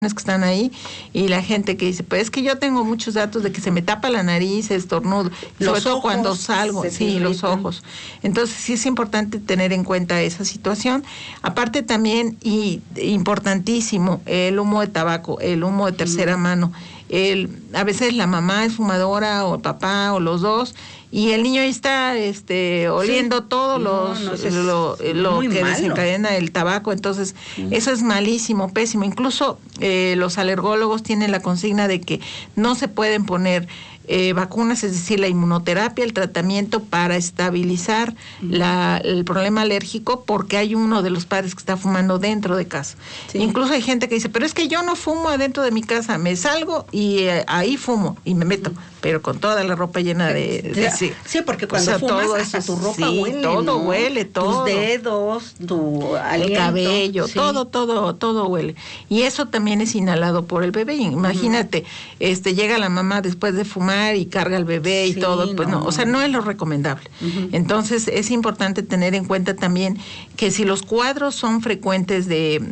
que están ahí, y la gente que dice, pues es que yo tengo muchos datos de que se me tapa la nariz, estornudo, sobre todo cuando salgo, sí, los ojos. Entonces sí es importante tener en cuenta esa situación. Aparte también, y importantísimo, el humo de tabaco, el humo de tercera mano. A veces la mamá es fumadora, o el papá, o los dos, y el niño ahí está oliendo todo lo que desencadena el tabaco. Entonces eso es malísimo, pésimo. Incluso los alergólogos tienen la consigna de que no se pueden poner vacunas, es decir, la inmunoterapia, el tratamiento para estabilizar el problema alérgico, porque hay uno de los padres que está fumando dentro de casa. Sí. Incluso hay gente que dice, pero es que yo no fumo adentro de mi casa, me salgo y ahí fumo y me meto, pero con toda la ropa llena de sí, porque cuando fumas todo hasta tu ropa huele, todo, ¿no? Huele, todo. Tus dedos, tu aliento, el cabello, todo huele. Y eso también es inhalado por el bebé. Imagínate, llega la mamá después de fumar y carga al bebé y todo, pues no, o sea, no es lo recomendable. Entonces es importante tener en cuenta también que si los cuadros son frecuentes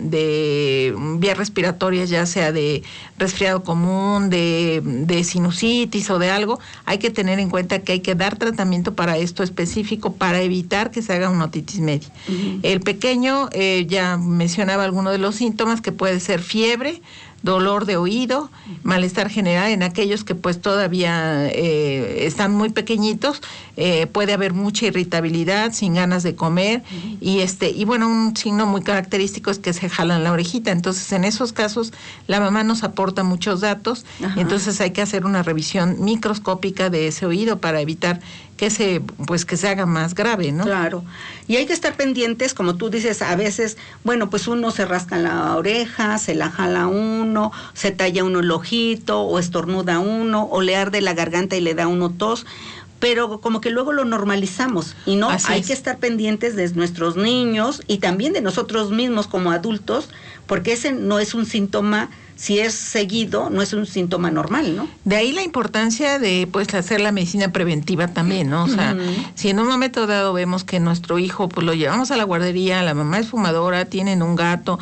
de vías respiratorias, ya sea de resfriado común, de sinusitis o de algo, hay que tener en cuenta que hay que dar tratamiento para esto específico para evitar que se haga una otitis media. El pequeño, ya mencionaba algunos de los síntomas, que puede ser fiebre, dolor de oído, malestar general en aquellos que pues todavía están muy pequeñitos, puede haber mucha irritabilidad, sin ganas de comer, y bueno, un signo muy característico es que se jalan la orejita. Entonces en esos casos la mamá nos aporta muchos datos. Entonces hay que hacer una revisión microscópica de ese oído para evitar que se haga más grave, ¿no? Claro. Y hay que estar pendientes, como tú dices, a veces, bueno, pues uno se rasca la oreja, se la jala uno, se talla uno el ojito, o estornuda uno, o le arde la garganta y le da uno tos, pero como que luego lo normalizamos, y no, hay que estar pendientes de nuestros niños y también de nosotros mismos como adultos, porque ese no es un síntoma. Si es seguido, no es un síntoma normal, ¿no? De ahí la importancia de, pues, hacer la medicina preventiva también, ¿no? O sea, si en un momento dado vemos que nuestro hijo, pues, lo llevamos a la guardería, la mamá es fumadora, tienen un gato,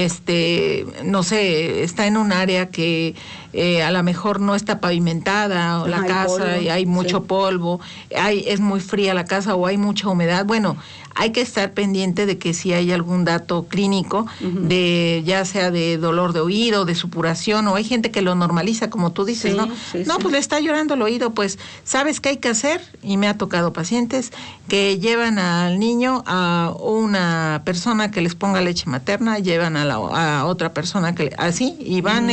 no sé, está en un área que a lo mejor no está pavimentada, o la casa, y hay mucho polvo, es muy fría la casa, o hay mucha humedad, bueno, hay que estar pendiente de que si hay algún dato clínico, de ya sea de dolor de oído, de supuración, o hay gente que lo normaliza, como tú dices, ¿no? Pues le está llorando el oído, pues, ¿sabes qué hay que hacer? Y me ha tocado pacientes que llevan al niño a una persona que les ponga leche materna, llevan a otra persona que así, y van,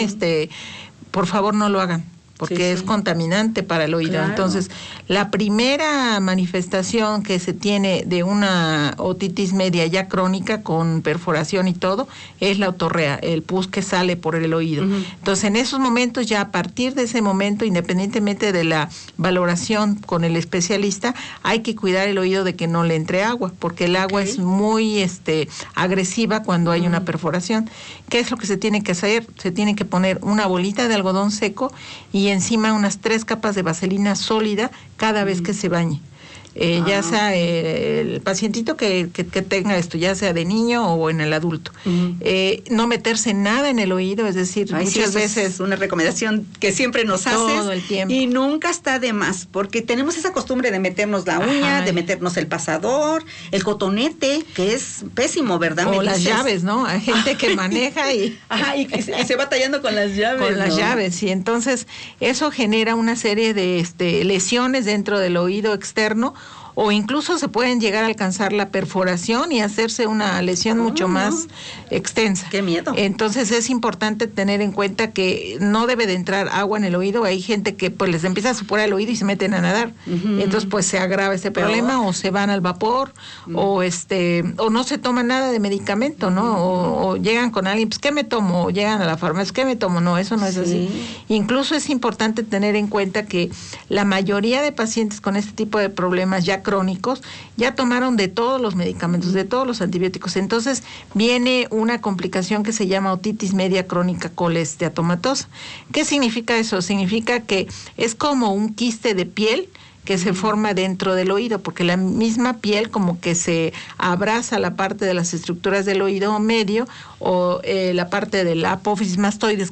por favor no lo hagan, porque es contaminante para el oído. Claro. Entonces, la primera manifestación que se tiene de una otitis media ya crónica, con perforación y todo, es la otorrea, el pus que sale por el oído. Entonces, en esos momentos, ya a partir de ese momento, independientemente de la valoración con el especialista, hay que cuidar el oído de que no le entre agua, porque el agua es muy agresiva cuando hay una perforación. ¿Qué es lo que se tiene que hacer? Se tiene que poner una bolita de algodón seco y encima unas 3 capas de vaselina sólida cada vez que se bañe. Ya sea el pacientito que tenga esto, ya sea de niño o en el adulto. No meterse nada en el oído, es decir, muchas veces... Es una recomendación que siempre nos haces. Todo el tiempo. Y nunca está de más, porque tenemos esa costumbre de meternos la uña, de meternos el pasador, el cotonete, que es pésimo, ¿verdad? O las llaves, ¿no? Hay gente que maneja y... y se va tallando con las llaves. Con las llaves, y entonces eso genera una serie de lesiones dentro del oído externo, o incluso se pueden llegar a alcanzar la perforación y hacerse una lesión mucho más extensa. ¡Qué miedo! Entonces es importante tener en cuenta que no debe de entrar agua en el oído. Hay gente que pues les empieza a supurar el oído y se meten a nadar. Entonces pues se agrava ese problema, o se van al vapor, o no se toma nada de medicamento, ¿no? O llegan con alguien, pues ¿qué me tomo? O llegan a la farmacia, ¿qué me tomo? No, eso no es así. Incluso es importante tener en cuenta que la mayoría de pacientes con este tipo de problemas ya crónicos, ya tomaron de todos los medicamentos, de todos los antibióticos. Entonces viene una complicación que se llama otitis media crónica colesteatomatosa. ¿Qué significa eso? Significa que es como un quiste de piel que se forma dentro del oído, porque la misma piel como que se abraza la parte de las estructuras del oído medio o la parte de la apófisis mastoides,